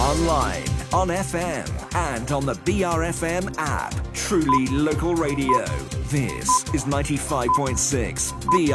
Online, on FM, and on the BRFM app. Truly local radio. This is 95.6 BR.